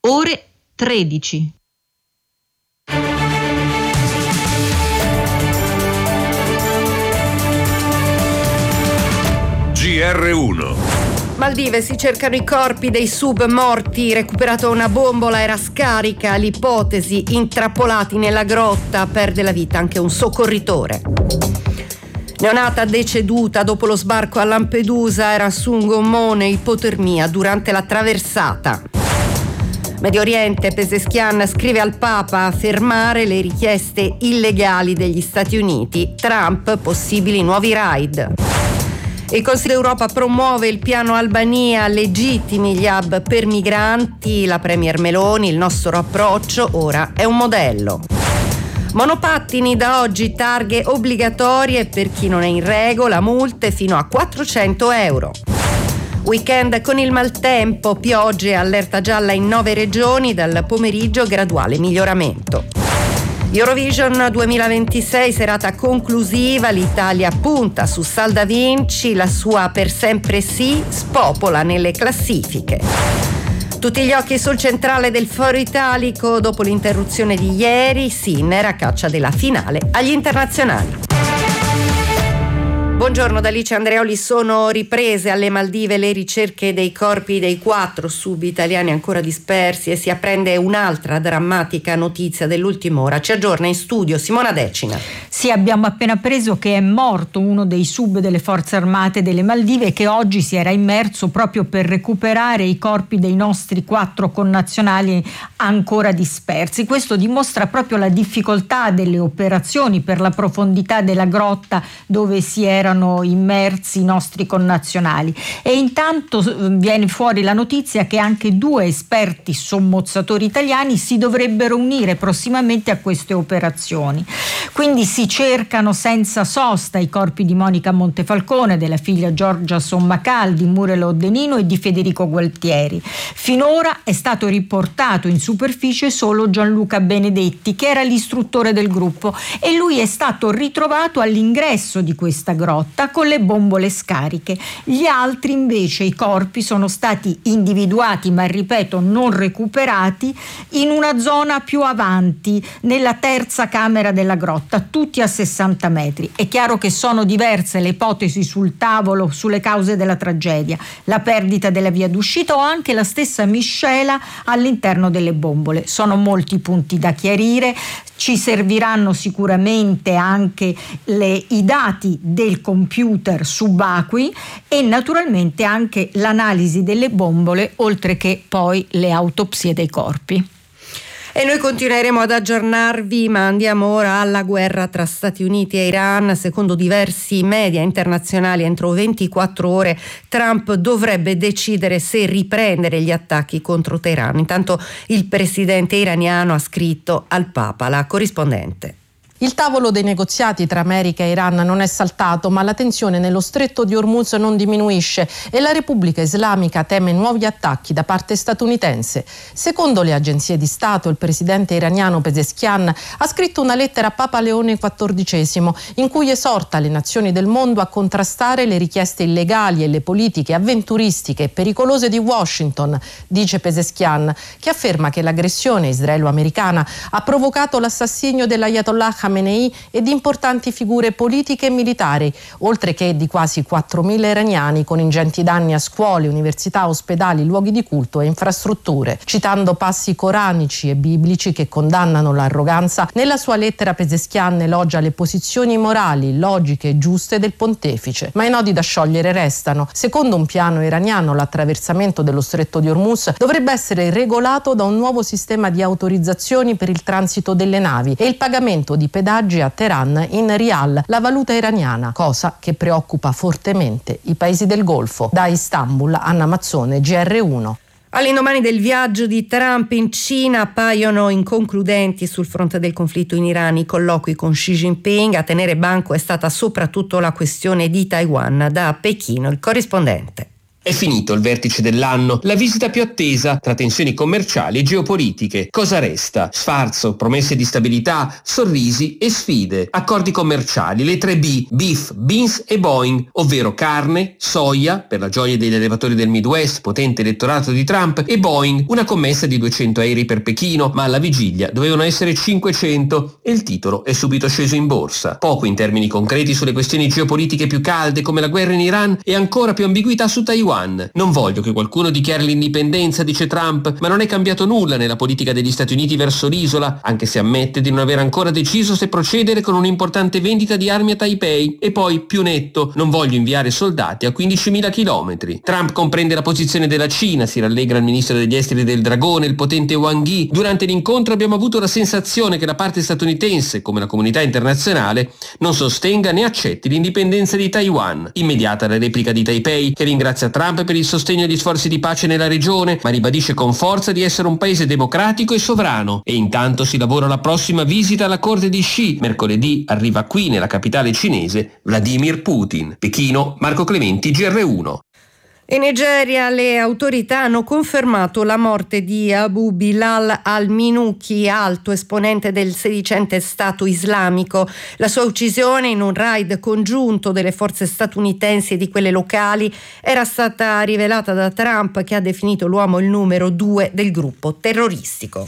ore 13. GR1. Maldive, si cercano i corpi dei sub morti, recuperata una bombola era scarica, l'ipotesi, intrappolati nella grotta, perde la vita anche un soccorritore. Neonata deceduta dopo lo sbarco a Lampedusa, era su un gommone, ipotermia durante la traversata. Medio Oriente, Pezeshkian scrive al Papa a fermare le richieste illegali degli Stati Uniti, Trump possibili nuovi raid. Il Consiglio d'Europa promuove il piano Albania, legittimi gli hub per migranti, la Premier Meloni, il nostro approccio ora è un modello. Monopattini, da oggi targhe obbligatorie per chi non è in regola, multe fino a 400 euro. Weekend con il maltempo, piogge, allerta gialla in 9 regioni, dal pomeriggio graduale miglioramento. Eurovision 2026, serata conclusiva, l'Italia punta su Salda Vinci, la sua Per sempre sì spopola nelle classifiche. Tutti gli occhi sul centrale del Foro Italico dopo l'interruzione di ieri, Sinner a caccia della finale agli internazionali. Buongiorno da Alice Andreoli, sono riprese alle Maldive le ricerche dei corpi dei 4 sub-italiani ancora dispersi e si apprende un'altra drammatica notizia dell'ultima ora. Ci aggiorna in studio Simona Decina. Sì, abbiamo appena appreso che è morto uno dei sub delle forze armate delle Maldive che oggi si era immerso proprio per recuperare i corpi dei nostri 4 connazionali ancora dispersi. Questo dimostra proprio la difficoltà delle operazioni per la profondità della grotta dove si erano immersi i nostri connazionali. E intanto viene fuori la notizia che anche 2 esperti sommozzatori italiani si dovrebbero unire prossimamente a queste operazioni. Quindi si cercano senza sosta i corpi di Monica Montefalcone, della figlia Giorgia Sommacal, di Murelo Oddenino e di Federico Gualtieri. Finora è stato riportato in superficie solo Gianluca Benedetti, che era l'istruttore del gruppo, e lui è stato ritrovato all'ingresso di questa grotta con le bombole scariche. Gli altri invece, i corpi, sono stati individuati, ma ripeto non recuperati, in una zona più avanti, nella terza camera della grotta, tutti a 60 metri. È chiaro che sono diverse le ipotesi sul tavolo sulle cause della tragedia, la perdita della via d'uscita o anche la stessa miscela all'interno delle bombole. Sono molti punti da chiarire. Ci serviranno sicuramente anche i dati del computer subacquei e naturalmente anche l'analisi delle bombole, oltre che poi le autopsie dei corpi. E noi continueremo ad aggiornarvi, ma andiamo ora alla guerra tra Stati Uniti e Iran. Secondo diversi media internazionali, entro 24 ore Trump dovrebbe decidere se riprendere gli attacchi contro Teheran. Intanto il presidente iraniano ha scritto al Papa. La corrispondente. Il tavolo dei negoziati tra America e Iran non è saltato, ma la tensione nello stretto di Hormuz non diminuisce e la Repubblica Islamica teme nuovi attacchi da parte statunitense. Secondo le agenzie di Stato, il presidente iraniano Pezeshkian ha scritto una lettera a Papa Leone XIV in cui esorta le nazioni del mondo a contrastare le richieste illegali e le politiche avventuristiche e pericolose di Washington, dice Pezeshkian, che afferma che l'aggressione israelo-americana ha provocato l'assassinio dell'Ayatollah Khamenei e di importanti figure politiche e militari, oltre che di quasi 4.000 iraniani, con ingenti danni a scuole, università, ospedali, luoghi di culto e infrastrutture. Citando passi coranici e biblici che condannano l'arroganza, nella sua lettera Pezeshkian elogia le posizioni morali, logiche e giuste del pontefice. Ma i nodi da sciogliere restano. Secondo un piano iraniano, l'attraversamento dello stretto di Hormuz dovrebbe essere regolato da un nuovo sistema di autorizzazioni per il transito delle navi e il pagamento di pedaggi a Teheran in rial, la valuta iraniana, cosa che preoccupa fortemente i paesi del Golfo. Da Istanbul, Anna Mazzone, GR1. All'indomani del viaggio di Trump in Cina appaiono inconcludenti sul fronte del conflitto in Iran i colloqui con Xi Jinping. A tenere banco è stata soprattutto la questione di Taiwan. Da Pechino, il corrispondente. È finito il vertice dell'anno, la visita più attesa tra tensioni commerciali e geopolitiche. Cosa resta? Sfarzo, promesse di stabilità, sorrisi e sfide. Accordi commerciali, le 3 B, beef, beans e Boeing, ovvero carne, soia, per la gioia degli allevatori del Midwest, potente elettorato di Trump, e Boeing, una commessa di 200 aerei per Pechino, ma alla vigilia dovevano essere 500 e il titolo è subito sceso in borsa. Poco in termini concreti sulle questioni geopolitiche più calde come la guerra in Iran e ancora più ambiguità su Taiwan. Non voglio che qualcuno dichiari l'indipendenza, dice Trump, ma non è cambiato nulla nella politica degli Stati Uniti verso l'isola, anche se ammette di non aver ancora deciso se procedere con un'importante vendita di armi a Taipei. E poi, più netto, non voglio inviare soldati a 15.000 chilometri. Trump comprende la posizione della Cina, si rallegra il ministro degli esteri del Dragone, il potente Wang Yi. Durante l'incontro abbiamo avuto la sensazione che la parte statunitense, come la comunità internazionale, non sostenga né accetti l'indipendenza di Taiwan. Immediata la replica di Taipei, che ringrazia Trump per il sostegno agli sforzi di pace nella regione, ma ribadisce con forza di essere un paese democratico e sovrano. E intanto si lavora alla prossima visita alla corte di Xi. Mercoledì arriva qui, nella capitale cinese, Vladimir Putin. Pechino, Marco Clementi, GR1. In Nigeria le autorità hanno confermato la morte di Abu Bilal al-Minuki, alto esponente del sedicente Stato islamico. La sua uccisione in un raid congiunto delle forze statunitensi e di quelle locali era stata rivelata da Trump, che ha definito l'uomo il numero 2 del gruppo terroristico.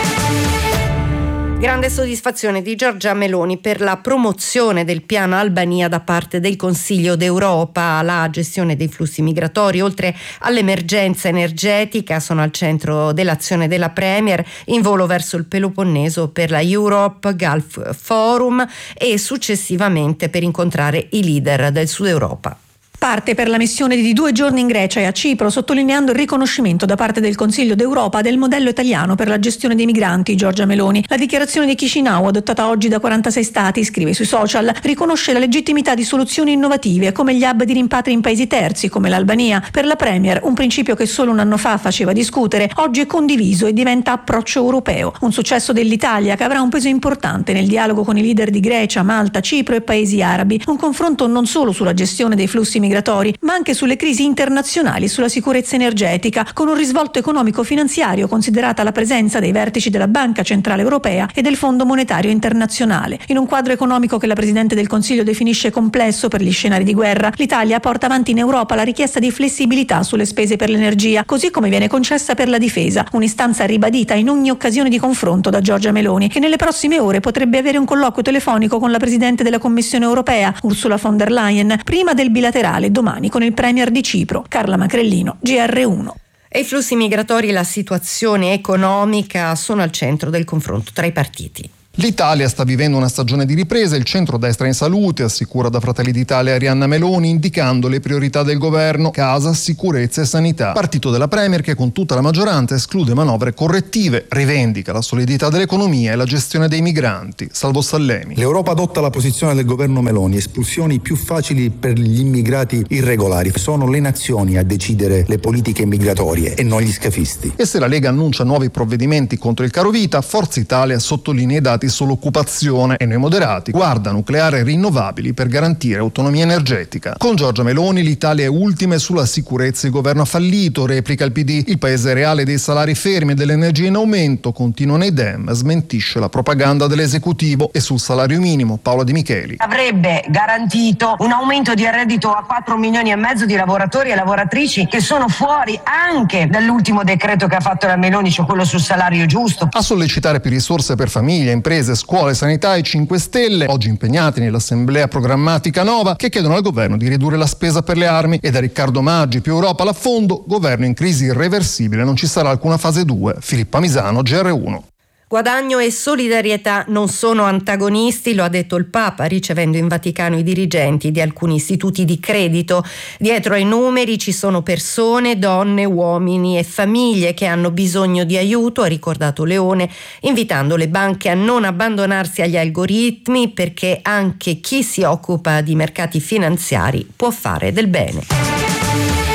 Grande soddisfazione di Giorgia Meloni per la promozione del piano Albania da parte del Consiglio d'Europa. La gestione dei flussi migratori, oltre all'emergenza energetica, sono al centro dell'azione della Premier, in volo verso il Peloponneso per la Europe Gulf Forum e successivamente per incontrare i leader del Sud Europa. Parte per la missione di 2 giorni in Grecia e a Cipro, sottolineando il riconoscimento da parte del Consiglio d'Europa del modello italiano per la gestione dei migranti. Giorgia Meloni. La dichiarazione di Chișinău, adottata oggi da 46 stati, scrive sui social, riconosce la legittimità di soluzioni innovative come gli hub di rimpatri in paesi terzi come l'Albania. Per la Premier, un principio che solo un anno fa faceva discutere, oggi è condiviso e diventa approccio europeo. Un successo dell'Italia che avrà un peso importante nel dialogo con i leader di Grecia, Malta, Cipro e paesi arabi. Un confronto non solo sulla gestione dei flussi migratori, ma anche sulle crisi internazionali, sulla sicurezza energetica, con un risvolto economico-finanziario considerata la presenza dei vertici della Banca Centrale Europea e del Fondo Monetario Internazionale. In un quadro economico che la Presidente del Consiglio definisce complesso per gli scenari di guerra, l'Italia porta avanti in Europa la richiesta di flessibilità sulle spese per l'energia, così come viene concessa per la difesa, un'istanza ribadita in ogni occasione di confronto da Giorgia Meloni, che nelle prossime ore potrebbe avere un colloquio telefonico con la Presidente della Commissione Europea, Ursula von der Leyen, prima del bilaterale domani con il Premier di Cipro. Carla Macrellino, GR1. E i flussi migratori e la situazione economica sono al centro del confronto tra i partiti. L'Italia sta vivendo una stagione di ripresa, il centrodestra in salute, assicura da Fratelli d'Italia Arianna Meloni, indicando le priorità del governo: casa, sicurezza e sanità. Partito della Premier che con tutta la maggioranza esclude manovre correttive, rivendica la solidità dell'economia e la gestione dei migranti. Salvo Sallemi. L'Europa adotta la posizione del governo Meloni: espulsioni più facili per gli immigrati irregolari. Sono le nazioni a decidere le politiche migratorie e non gli scafisti. E se la Lega annuncia nuovi provvedimenti contro il carovita, Forza Italia sottolinea i dati sull'occupazione e noi moderati guarda nucleare e rinnovabili per garantire autonomia energetica. Con Giorgia Meloni l'Italia è ultima e sulla sicurezza il governo ha fallito, replica il PD. Il paese reale dei salari fermi e dell'energia in aumento, continuano i Dem, smentisce la propaganda dell'esecutivo. E sul salario minimo Paola Di Micheli. Avrebbe garantito un aumento di reddito a 4 milioni e mezzo di lavoratori e lavoratrici che sono fuori anche dall'ultimo decreto che ha fatto la Meloni, cioè quello sul salario giusto. A sollecitare più risorse per famiglie, imprese, scuole, sanità e 5 Stelle, oggi impegnati nell'assemblea programmatica Nova, che chiedono al governo di ridurre la spesa per le armi. E da Riccardo Maggi, più Europa l'affondo, governo in crisi irreversibile, non ci sarà alcuna fase 2. Filippa Misano, GR1. Guadagno e solidarietà non sono antagonisti, lo ha detto il Papa ricevendo in Vaticano i dirigenti di alcuni istituti di credito. Dietro ai numeri ci sono persone, donne, uomini e famiglie che hanno bisogno di aiuto, ha ricordato Leone, invitando le banche a non abbandonarsi agli algoritmi, perché anche chi si occupa di mercati finanziari può fare del bene.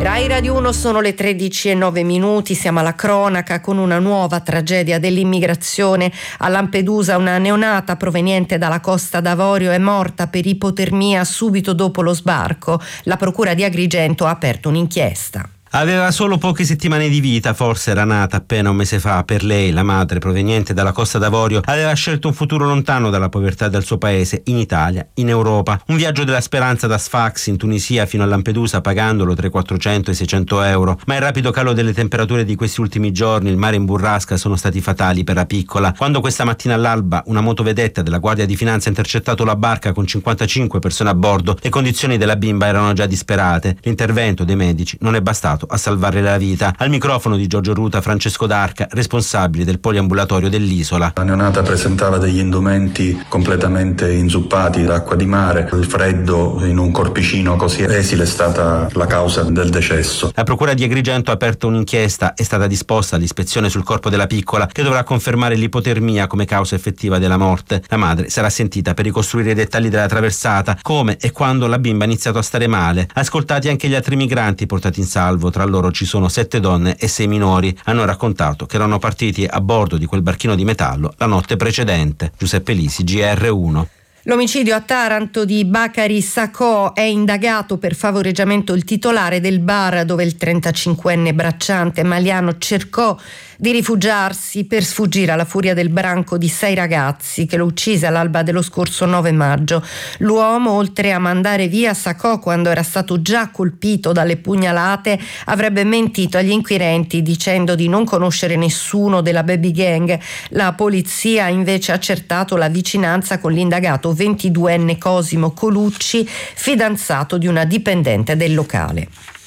Rai Radio 1, sono le 13:09, siamo alla cronaca con una nuova tragedia dell'immigrazione. A Lampedusa una neonata proveniente dalla Costa d'Avorio è morta per ipotermia subito dopo lo sbarco. La procura di Agrigento ha aperto un'inchiesta. Aveva solo poche settimane di vita, forse era nata appena un mese fa. Per lei, la madre, proveniente dalla Costa d'Avorio, aveva scelto un futuro lontano dalla povertà del suo paese, in Italia, in Europa. Un viaggio della speranza da Sfax in Tunisia fino a Lampedusa, pagandolo tra i 400 e i 600 euro. Ma il rapido calo delle temperature di questi ultimi giorni, il mare in burrasca, sono stati fatali per la piccola. Quando questa mattina all'alba una motovedetta della Guardia di Finanza ha intercettato la barca con 55 persone a bordo, le condizioni della bimba erano già disperate. L'intervento dei medici non è bastato a salvare la vita. Al microfono di Giorgio Ruta, Francesco D'Arca, responsabile del poliambulatorio dell'isola. La neonata presentava degli indumenti completamente inzuppati d'acqua di mare, il freddo in un corpicino così esile è stata la causa del decesso. La procura di Agrigento ha aperto un'inchiesta, è stata disposta l'ispezione sul corpo della piccola che dovrà confermare l'ipotermia come causa effettiva della morte. La madre sarà sentita per ricostruire i dettagli della traversata, come e quando la bimba ha iniziato a stare male. Ascoltati anche gli altri migranti portati in salvo. Tra loro ci sono 7 donne e 6 minori. Hanno raccontato che erano partiti a bordo di quel barchino di metallo la notte precedente. Giuseppe Lisi, GR1. L'omicidio a Taranto di Bacari Sacco, è indagato per favoreggiamento il titolare del bar dove il 35enne bracciante maliano cercò di rifugiarsi per sfuggire alla furia del branco di 6 ragazzi che lo uccise all'alba dello scorso 9 maggio. L'uomo, oltre a mandare via Sacco quando era stato già colpito dalle pugnalate, avrebbe mentito agli inquirenti dicendo di non conoscere nessuno della baby gang. La polizia ha invece accertato la vicinanza con l'indagato 22enne Cosimo Colucci, fidanzato di una dipendente del locale.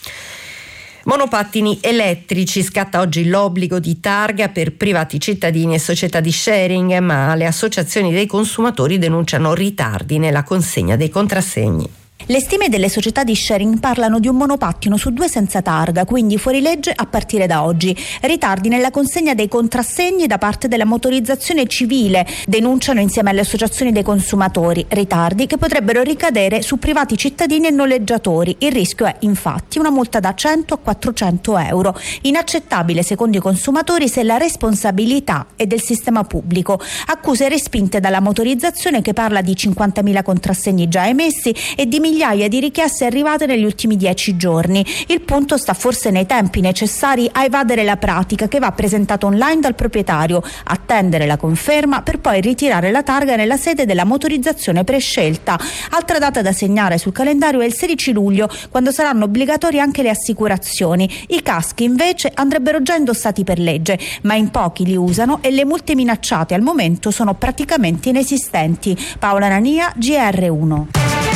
Monopattini elettrici, scatta oggi l'obbligo di targa per privati cittadini e società di sharing, ma le associazioni dei consumatori denunciano ritardi nella consegna dei contrassegni. Le stime delle società di sharing parlano di un monopattino su 2 senza targa, quindi fuori legge a partire da oggi. Ritardi nella consegna dei contrassegni da parte della motorizzazione civile, denunciano insieme alle associazioni dei consumatori. Ritardi che potrebbero ricadere su privati cittadini e noleggiatori. Il rischio è infatti una multa da 100 a 400 euro. Inaccettabile secondo i consumatori se la responsabilità è del sistema pubblico. Accuse respinte dalla motorizzazione che parla di 50.000 contrassegni già emessi e di migliaia di richieste arrivate negli ultimi 10 giorni. Il punto sta forse nei tempi necessari a evadere la pratica che va presentata online dal proprietario, attendere la conferma per poi ritirare la targa nella sede della motorizzazione prescelta. Altra data da segnare sul calendario è il 16 luglio, quando saranno obbligatorie anche le assicurazioni. I caschi invece andrebbero già indossati per legge, ma in pochi li usano e le multe minacciate al momento sono praticamente inesistenti. Paola Nania, GR1.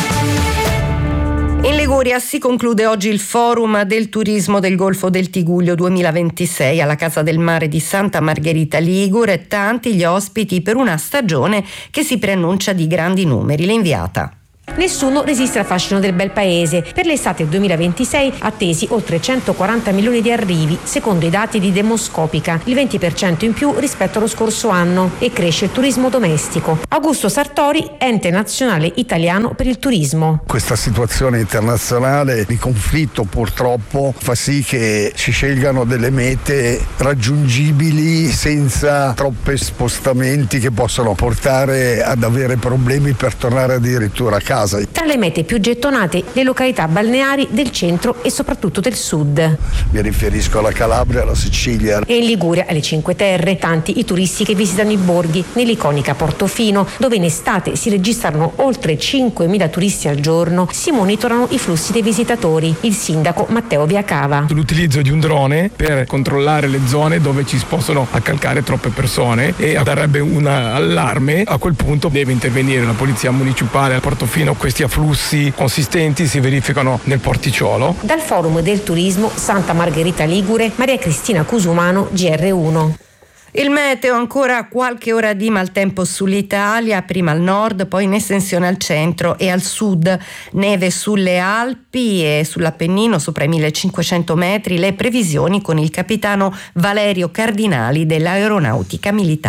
In Liguria si conclude oggi il Forum del Turismo del Golfo del Tigullio 2026 alla Casa del Mare di Santa Margherita Ligure. Tanti gli ospiti per una stagione che si preannuncia di grandi numeri. L'inviata. Nessuno resiste al fascino del bel paese. Per l'estate 2026 attesi oltre 140 milioni di arrivi, secondo i dati di Demoscopica, il 20% in più rispetto allo scorso anno, e cresce il turismo domestico. Augusto Sartori, ente nazionale italiano per il turismo. Questa situazione internazionale di conflitto purtroppo fa sì che si scelgano delle mete raggiungibili senza troppi spostamenti che possono portare ad avere problemi per tornare addirittura a casa. Tra le mete più gettonate, le località balneari del centro e soprattutto del sud. Mi riferisco alla Calabria, alla Sicilia. E in Liguria alle Cinque Terre, tanti i turisti che visitano i borghi, nell'iconica Portofino, dove in estate si registrano oltre 5.000 turisti al giorno, si monitorano i flussi dei visitatori. Il sindaco Matteo Viacava. L'utilizzo di un drone per controllare le zone dove ci possono accalcare troppe persone e darebbe un allarme. A quel punto deve intervenire la polizia municipale al Portofino. Questi afflussi consistenti si verificano nel porticciolo. Dal Forum del Turismo Santa Margherita Ligure, Maria Cristina Cusumano, GR1. Il meteo, ancora qualche ora di maltempo sull'Italia, prima al nord, poi in estensione al centro e al sud. Neve sulle Alpi e sull'Appennino sopra i 1500 metri. Le previsioni con il capitano Valerio Cardinali dell'Aeronautica Militare.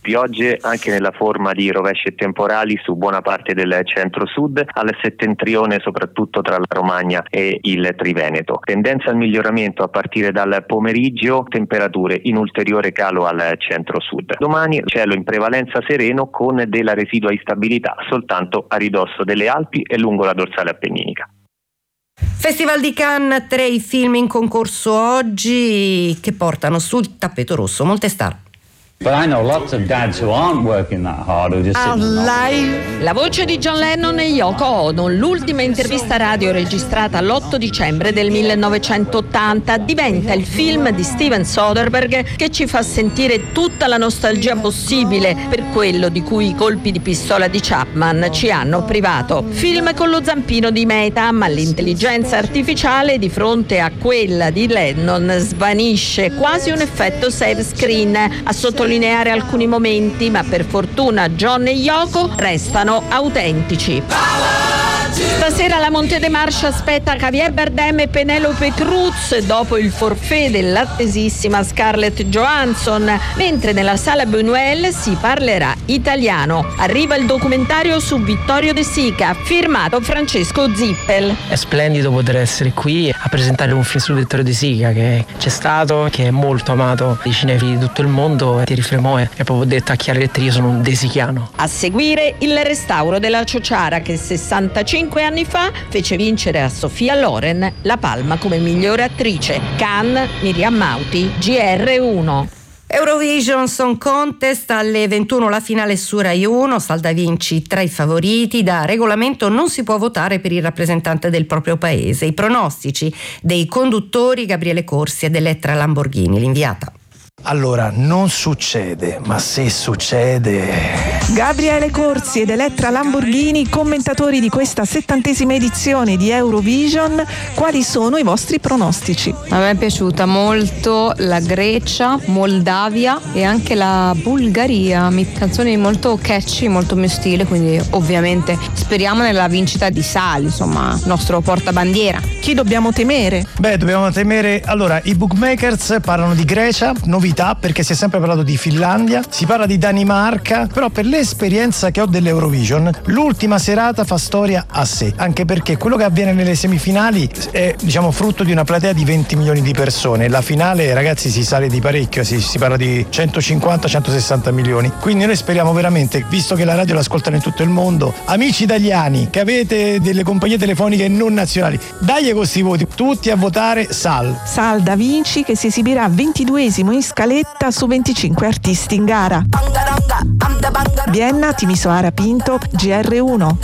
Piogge anche nella forma di rovesci e temporali su buona parte del centro-sud, al settentrione soprattutto tra la Romagna e il Triveneto. Tendenza al miglioramento a partire dal pomeriggio, temperature in ulteriore calo al centro-sud. Domani cielo in prevalenza sereno con della residua instabilità soltanto a ridosso delle Alpi e lungo la dorsale appenninica. Festival di Cannes, 3 i film in concorso oggi che portano sul tappeto rosso molte star. La voce di John Lennon e Yoko Ono, l'ultima intervista radio registrata l'8 dicembre del 1980, diventa il film di Steven Soderbergh che ci fa sentire tutta la nostalgia possibile per quello di cui i colpi di pistola di Chapman ci hanno privato. Film con lo zampino di Meta, ma l'intelligenza artificiale di fronte a quella di Lennon svanisce, quasi un effetto save screen, a sottolineare alcuni momenti, ma per fortuna John e Yoko restano autentici. Stasera la Monte dei Marche aspetta Javier Bardem e Penelope Cruz dopo il forfait dell'attesissima Scarlett Johansson, mentre nella Sala Buñuel si parlerà italiano. Arriva il documentario su Vittorio De Sica, firmato Francesco Zippel. È splendido poter essere qui a presentare un film su Vittorio De Sica che c'è stato, che è molto amato dai cinefili di tutto il mondo. Thierry Frémaux è proprio detto a chiare lettere: io sono un desichiano. A seguire il restauro della Ciociara che 65 anni fa fece vincere a Sofia Loren la Palma come migliore attrice. Cannes, Miriam Mauti, GR1. Eurovision Song Contest, alle 21 la finale su Rai 1, Salda Vinci tra i favoriti. Da regolamento non si può votare per il rappresentante del proprio paese. I pronostici dei conduttori Gabriele Corsi ed Elettra Lamborghini, l'inviata. Allora, non succede, ma se succede... Gabriele Corsi ed Elettra Lamborghini, commentatori di questa 70ª edizione di Eurovision, quali sono i vostri pronostici? A me è piaciuta molto la Grecia, Moldavia e anche la Bulgaria, canzoni molto catchy, molto mio stile, quindi ovviamente speriamo nella vincita di Sali, insomma, nostro portabandiera. Chi dobbiamo temere? Beh, dobbiamo temere, allora, i bookmakers parlano di Grecia, novità, perché si è sempre parlato di Finlandia, si parla di Danimarca, però per l'esperienza che ho dell'Eurovision, l'ultima serata fa storia a sé, anche perché quello che avviene nelle semifinali è, diciamo, frutto di una platea di 20 milioni di persone. La finale, ragazzi, si sale di parecchio, si parla di 150-160 milioni. Quindi noi speriamo veramente, visto che la radio l'ascoltano in tutto il mondo, amici italiani che avete delle compagnie telefoniche non nazionali, dai questi voti, tutti a votare Sal Da Vinci, che si esibirà 22esimo in scaletta su 25 artisti in gara. Vienna, Timisoara Pinto, GR1.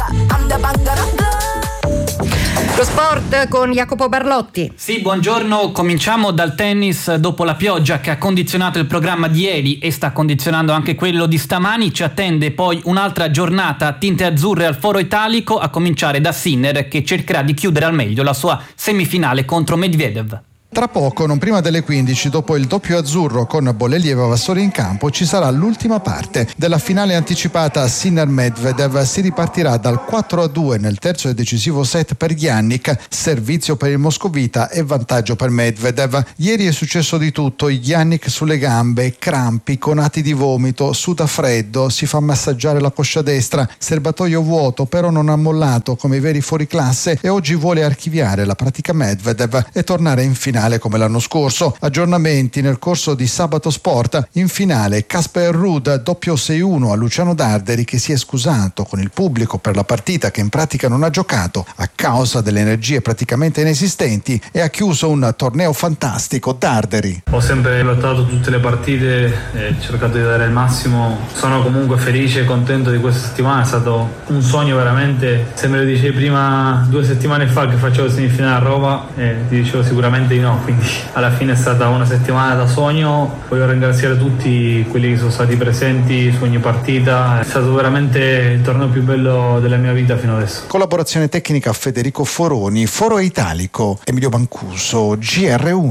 Lo sport con Jacopo Barlotti. Sì, buongiorno. Cominciamo dal tennis. Dopo la pioggia che ha condizionato il programma di ieri e sta condizionando anche quello di stamani, ci attende poi un'altra giornata a tinte azzurre al Foro Italico, a cominciare da Sinner, che cercherà di chiudere al meglio la sua semifinale contro Medvedev. Tra poco, non prima delle 15, dopo il doppio azzurro con Bolellieva Vassori in campo, ci sarà l'ultima parte della finale anticipata Sinner-Medvedev. Si ripartirà dal 4-2 nel terzo e decisivo set per Jannik, servizio per il moscovita e vantaggio per Medvedev. Ieri è successo di tutto: Jannik sulle gambe, crampi, conati di vomito, suda freddo, si fa massaggiare la coscia destra, serbatoio vuoto, però non ha mollato come i veri fuoriclasse e oggi vuole archiviare la pratica Medvedev e tornare in finale come l'anno scorso. Aggiornamenti nel corso di Sabato Sport. In finale Casper Ruud doppio 6-1 a Luciano Darderi, che si è scusato con il pubblico per la partita che in pratica non ha giocato a causa delle energie praticamente inesistenti, e ha chiuso un torneo fantastico. Darderi: ho sempre lottato tutte le partite e cercato di dare il massimo. Sono comunque felice e contento di questa settimana, è stato un sogno veramente. Se me lo dicevi prima 2 settimane fa che facevo semifinale a Roma, ti dicevo sicuramente di no. Quindi alla fine è stata una settimana da sogno. Voglio ringraziare tutti quelli che sono stati presenti su ogni partita, è stato veramente il torneo più bello della mia vita fino adesso. Collaborazione tecnica Federico Foroni, Foro Italico Emilio Mancuso, GR1.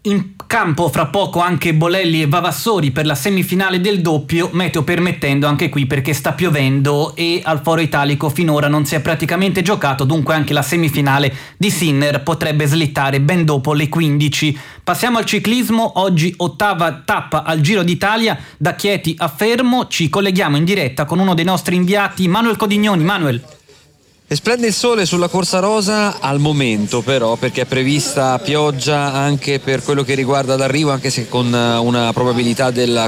In campo fra poco anche Bolelli e Vavassori per la semifinale del doppio, meteo permettendo anche qui perché sta piovendo e al Foro Italico finora non si è praticamente giocato, dunque anche la semifinale di Sinner potrebbe slittare ben dopo le 15. Passiamo al ciclismo, oggi 8ª tappa al Giro d'Italia, da Chieti a Fermo, ci colleghiamo in diretta con uno dei nostri inviati, Manuel Codignoni. Manuel. Splende il sole sulla Corsa Rosa al momento però, perché è prevista pioggia anche per quello che riguarda l'arrivo, anche se con una probabilità del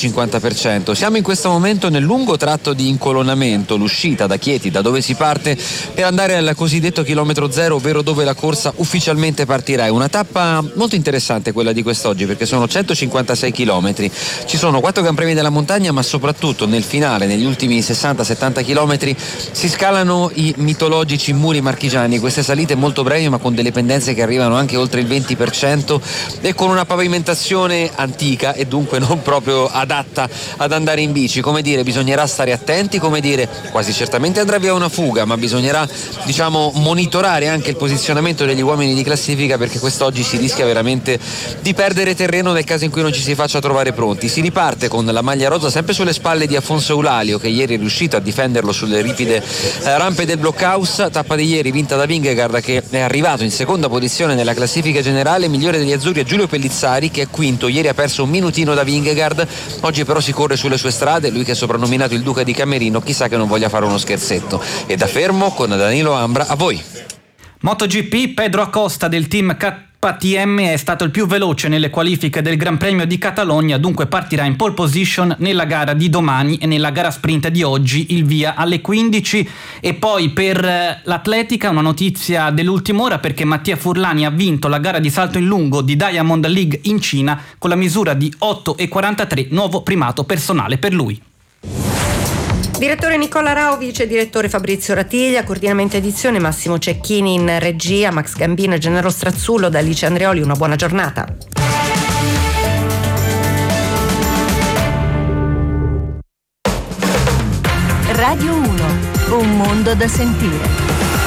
40-50%. Siamo in questo momento nel lungo tratto di incolonnamento, l'uscita da Chieti, da dove si parte per andare al cosiddetto chilometro zero, ovvero dove la corsa ufficialmente partirà. È una tappa molto interessante quella di quest'oggi, perché sono 156 chilometri, ci sono 4 Gran Premi della montagna, ma soprattutto nel finale, negli ultimi 60-70 chilometri, si scalano i mitologici muri marchigiani, queste salite molto brevi ma con delle pendenze che arrivano anche oltre il 20% e con una pavimentazione antica e dunque non proprio adatta ad andare in bici. Come dire, bisognerà stare attenti, come dire, quasi certamente andrà via una fuga, ma bisognerà, diciamo, monitorare anche il posizionamento degli uomini di classifica, perché quest'oggi si rischia veramente di perdere terreno nel caso in cui non ci si faccia trovare pronti. Si riparte con la maglia rosa sempre sulle spalle di Afonso Eulalio, che ieri è riuscito a difenderlo sulle ripide rampe del Blockhouse. Tappa di ieri vinta da Vingegaard, che è arrivato in seconda posizione nella classifica generale. Migliore degli azzurri è Giulio Pellizzari, che è quinto, ieri ha perso un minutino da Vingegaard, oggi però si corre sulle sue strade, lui che è soprannominato il Duca di Camerino, chissà che non voglia fare uno scherzetto. E da Fermo con Danilo Ambra, a voi. MotoGP, Pedro Acosta del team KTM è stato il più veloce nelle qualifiche del Gran Premio di Catalogna, dunque partirà in pole position nella gara di domani e nella gara sprint di oggi, il via alle 15. E poi per l'atletica una notizia dell'ultima ora, perché Mattia Furlani ha vinto la gara di salto in lungo di Diamond League in Cina con la misura di 8,43, nuovo primato personale per lui. Direttore Nicola Rao, vice direttore Fabrizio Ratiglia, coordinamento edizione Massimo Cecchini, in regia Max Gambino e Gennaro Strazzullo, da Alice Andreoli, una buona giornata. Radio 1, un mondo da sentire.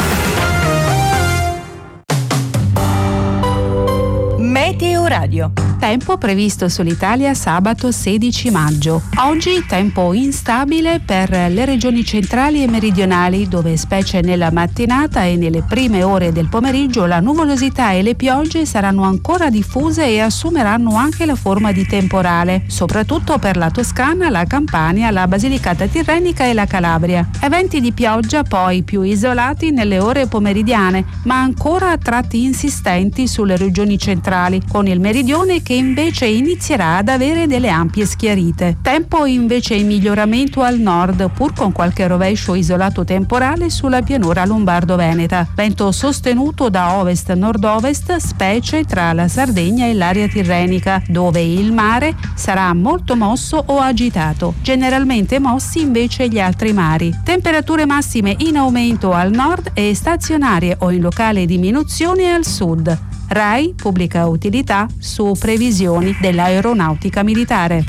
Meteo Radio. Tempo previsto sull'Italia sabato 16 maggio. Oggi tempo instabile per le regioni centrali e meridionali, dove specie nella mattinata e nelle prime ore del pomeriggio la nuvolosità e le piogge saranno ancora diffuse e assumeranno anche la forma di temporale, soprattutto per la Toscana, la Campania, la Basilicata Tirrenica e la Calabria. Eventi di pioggia poi più isolati nelle ore pomeridiane, ma ancora a tratti insistenti sulle regioni centrali, con il meridione che invece inizierà ad avere delle ampie schiarite. Tempo invece in miglioramento al nord, pur con qualche rovescio isolato temporale sulla pianura lombardo-veneta. Vento sostenuto da ovest-nord-ovest, specie tra la Sardegna e l'area tirrenica, dove il mare sarà molto mosso o agitato. Generalmente mossi invece gli altri mari. Temperature massime in aumento al nord e stazionarie o in locale diminuzione al sud. RAI pubblica utilità su previsioni dell'aeronautica militare.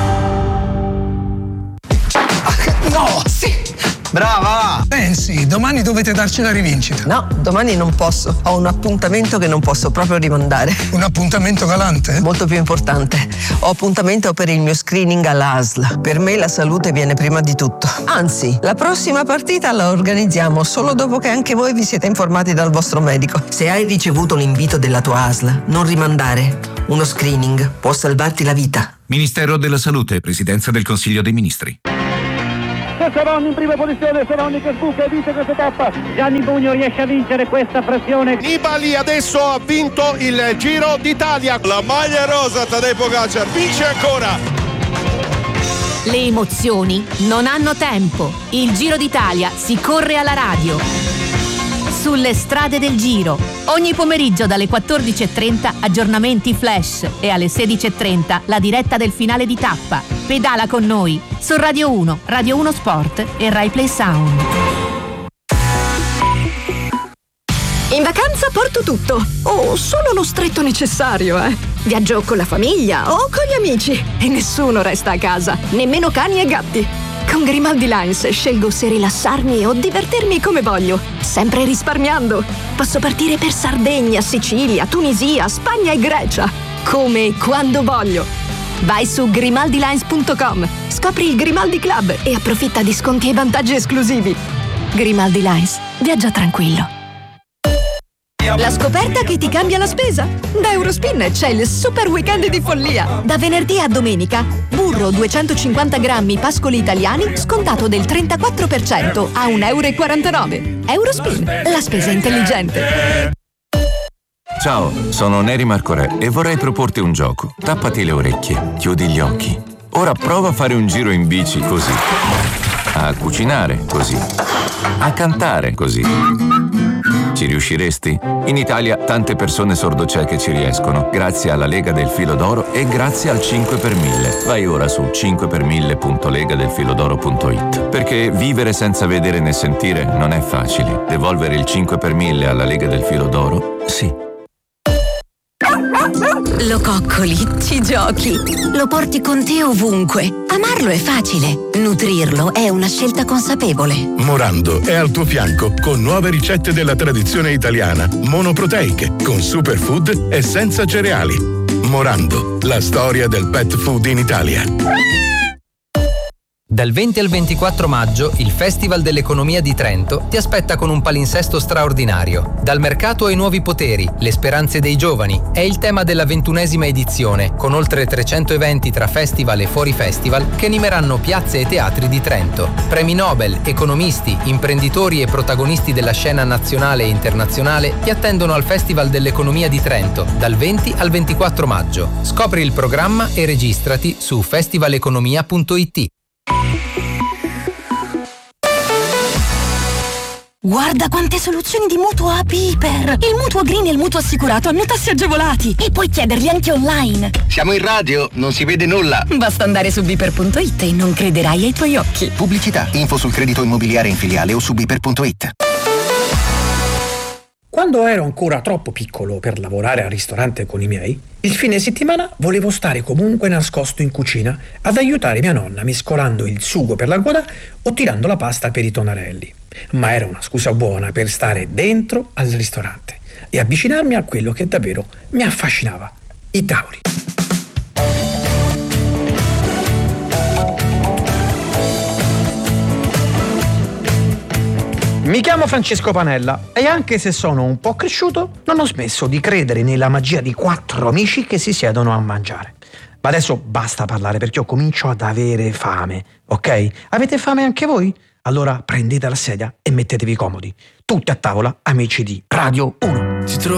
No, sì! Brava! Sì, domani dovete darci la rivincita. No, domani non posso. Ho un appuntamento che non posso proprio rimandare. Un appuntamento galante? Molto più importante. Ho appuntamento per il mio screening all'ASL. Per me la salute viene prima di tutto. Anzi, la prossima partita la organizziamo solo dopo che anche voi vi siete informati dal vostro medico. Se hai ricevuto l'invito della tua ASL, non rimandare. Uno screening può salvarti la vita. Ministero della Salute, Presidenza del Consiglio dei Ministri. Serroni in prima posizione, Serroni che sbuca e vince questa tappa. Gianni Bugno riesce a vincere questa pressione. Nibali adesso ha vinto il Giro d'Italia. La maglia rosa, Tadej Pogačar vince ancora. Le emozioni non hanno tempo. Il Giro d'Italia si corre alla radio. Sulle strade del Giro. Ogni pomeriggio dalle 14.30 aggiornamenti flash e alle 16.30 la diretta del finale di tappa. Pedala con noi su Radio 1, Radio 1 Sport e Rai Play Sound. In vacanza porto tutto, o solo lo stretto necessario, Viaggio con la famiglia o con gli amici e nessuno resta a casa, nemmeno cani e gatti. Con Grimaldi Lines scelgo se rilassarmi o divertirmi come voglio, sempre risparmiando. Posso partire per Sardegna, Sicilia, Tunisia, Spagna e Grecia. come e quando voglio. Vai su grimaldilines.com, scopri il Grimaldi Club e approfitta di sconti e vantaggi esclusivi. Grimaldi Lines, viaggia tranquillo. La scoperta che ti cambia la spesa? Da Eurospin c'è il super weekend di follia. Da venerdì a domenica, burro 250 grammi pascoli italiani scontato del 34% a €1,49. Eurospin, la spesa intelligente. Ciao, sono Neri Marco Re e vorrei proporti un gioco. Tappati le orecchie, chiudi gli occhi. Ora prova a fare un giro in bici così. A cucinare così. A cantare così. Ci riusciresti? In Italia tante persone sordocieche ci riescono, grazie alla Lega del Filo d'Oro e grazie al 5 per 1000. Vai ora su 5per1000.legadelfilodoro.it. Perché vivere senza vedere né sentire non è facile. Devolvere il 5 per 1000 alla Lega del Filo d'Oro? Sì. Lo coccoli, ci giochi, lo porti con te ovunque. Amarlo è facile, nutrirlo è una scelta consapevole. Morando è al tuo fianco con nuove ricette della tradizione italiana, monoproteiche, con superfood e senza cereali. Morando, la storia del pet food in Italia. Dal 20 al 24 maggio il Festival dell'Economia di Trento ti aspetta con un palinsesto straordinario. Dal mercato ai nuovi poteri, le speranze dei giovani è il tema della 21esima edizione, con oltre 300 eventi tra festival e fuori festival che animeranno piazze e teatri di Trento. Premi Nobel, economisti, imprenditori e protagonisti della scena nazionale e internazionale ti attendono al Festival dell'Economia di Trento dal 20 al 24 maggio. Scopri il programma e registrati su festivaleconomia.it. Guarda quante soluzioni di mutuo a Piper! Il mutuo green e il mutuo assicurato hanno tassi agevolati e puoi chiederli anche online. Siamo in radio, non si vede nulla. Basta andare su Piper.it e non crederai ai tuoi occhi. Pubblicità, info sul credito immobiliare in filiale o su Piper.it. Quando ero ancora troppo piccolo per lavorare al ristorante con i miei, il fine settimana volevo stare comunque nascosto in cucina ad aiutare mia nonna mescolando il sugo per l'agguadà o tirando la pasta per i tonarelli. Ma era una scusa buona per stare dentro al ristorante e avvicinarmi a quello che davvero mi affascinava, i tavoli. Mi chiamo Francesco Panella e anche se sono un po' cresciuto non ho smesso di credere nella magia di 4 amici che si siedono a mangiare. Ma adesso basta parlare perché io comincio ad avere fame, ok? Avete fame anche voi? Allora prendete la sedia e mettetevi comodi. Tutti a tavola, amici di Radio 1.